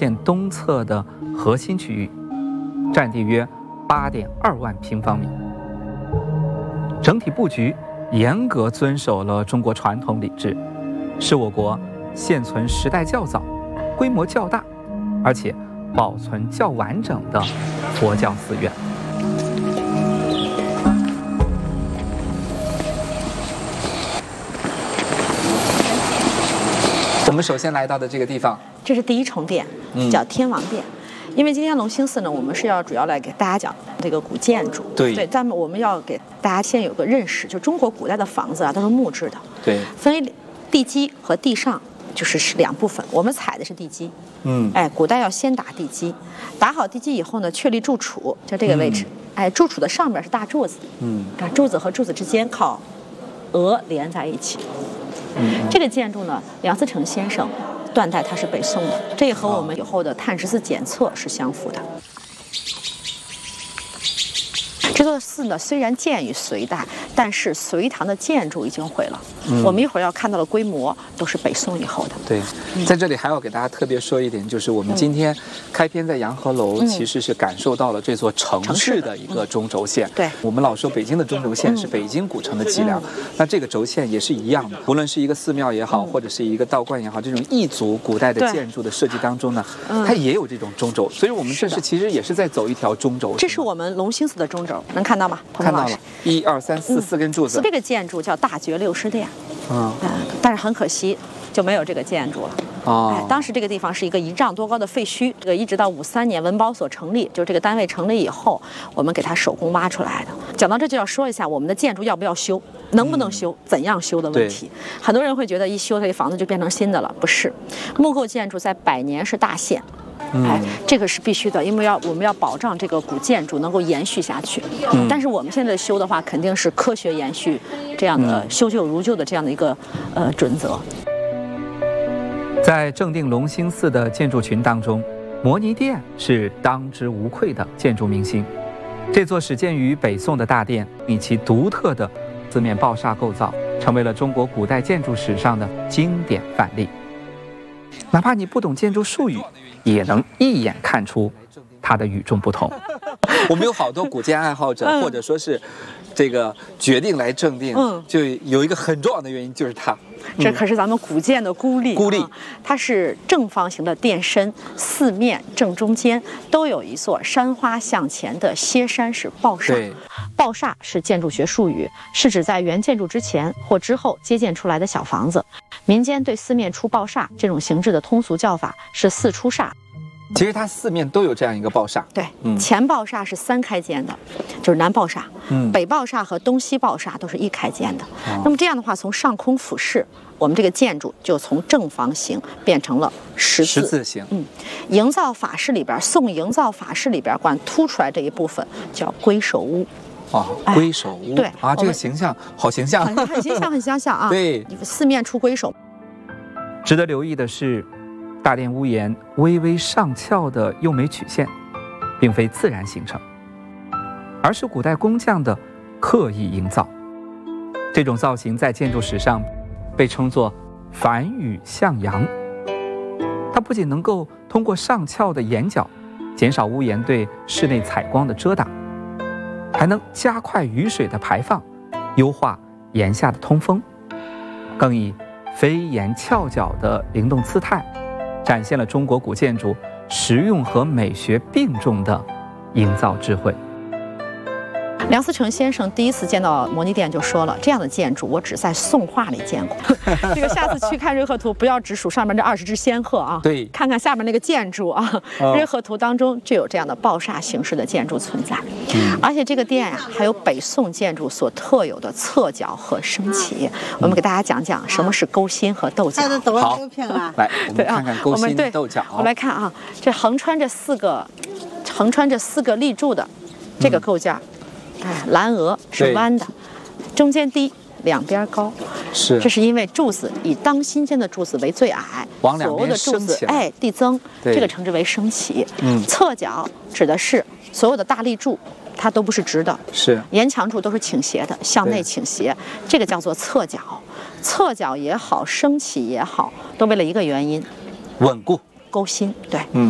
线东侧的核心区域，占地约8.2万平方米。整体布局严格遵守了中国传统礼制，是我国现存时代较早、规模较大，而且保存较完整的佛教寺院。我们首先来到的这个地方， 这是第一重殿，叫天王殿。因为今天隆兴寺呢，我们是要主要来给大家讲这个古建筑。 对， 但我们要给大家先有个认识，就中国古代的房子啊，都是木质的。 对， 分为地基和地上，是两部分。我们踩的是地基。古代要先打地基，打好地基以后呢，确立柱础，就这个位置。柱础的上面是大柱子。柱子和柱子之间靠额连在一起。这个建筑呢，梁思成先生断代它是北宋的，这也和我们以后的碳14检测是相符的。这座寺呢，虽然建于隋代，但是隋唐的建筑已经毁了。我们一会儿要看到的规模都是北宋以后的。 对，在这里还要给大家特别说一点，就是我们今天开篇在洋河楼，其实是感受到了这座城市的一个中轴线。 对， 我们老说北京的中轴线是北京古城的脊梁，那这个轴线也是一样的。无论是一个寺庙也好，或者是一个道观也好，这种异族古代的建筑的设计当中呢，它也有这种中轴，所以我们这是其实也是在走一条中轴。 这是我们隆兴寺的中轴，能看到吗？ 看到了，1、2、3、4，四根柱子。 这个建筑叫大觉六师殿。但是很可惜，就没有这个建筑了。当时这个地方是一个1丈多高的废墟，这个一直到53年文保所成立，就这个单位成立以后，我们给它手工挖出来的。讲到这就要说一下我们的建筑要不要修，能不能修，怎样修的问题。很多人会觉得一修这个房子就变成新的了，不是。木构建筑在100年是大限。这个是必须的，因为我们要保障这个古建筑能够延续下去。但是我们现在修的话，肯定是科学延续这样的修旧如旧的这样的一个准则。 在正定隆兴寺的建筑群当中，摩尼殿是当之无愧的建筑明星。这座始建于北宋的大殿，以其独特的四面抱厦构造，成为了中国古代建筑史上的经典范例。哪怕你不懂建筑术语，也能一眼看出它的与众不同。我们有好多古建爱好者，或者说是这个决定来正定，就有一个很重要的原因，就是它。 这可是咱们古建的孤立。它是正方形的殿身，四面正中间都有一座山花向前的歇山式抱厦。抱厦是建筑学术语，是指在原建筑之前或之后接建出来的小房子。民间对四面出抱厦这种形制的通俗叫法是四出厦。 其实它四面都有这样一个抱厦。 对，前抱厦是3开间的，就是南抱厦。北抱厦和东西抱厦都是1开间的。那么这样的话，从上空俯视，我们这个建筑就从正方形变成了十字形。营造法式里边，宋营造法式里边管凸出来这一部分叫龟首屋。 龟首屋。对这个形象好形象， 很形象，很相像啊。 对， 四面出龟首。 值得留意的是，大殿屋檐微微上翘的优美曲线，并非自然形成，而是古代工匠的刻意营造。这种造型在建筑史上被称作反雨向阳。它不仅能够通过上翘的檐角减少屋檐对室内采光的遮挡，还能加快雨水的排放，优化檐下的通风，更以飞檐翘角的灵动姿态，展现了中国古建筑实用和美学并重的营造智慧。 梁思成先生第一次见到摩尼殿就说了，这样的建筑我只在宋画里见过。这个下次去看瑞鹤图，不要只数上面这20只仙鹤啊， 对， 看看下面那个建筑啊。瑞鹤图当中就有这样的抱厦形式的建筑存在。而且这个殿还有北宋建筑所特有的侧角和升起。我们给大家讲讲什么是勾心和斗角。 好，来我们看看勾心斗角。 我们来看啊，这横穿着四个立柱的这个构件。蓝额是弯的，中间低，两边高，这是因为柱子以当心间的柱子为最矮， 往两边所有的柱子递增，这个称之为升起。侧角指的是所有的大立柱，它都不是直的， 是沿墙柱都是倾斜的，向内倾斜，这个叫做侧角。侧角也好，升起也好，都为了一个原因， 稳固。 勾心，对，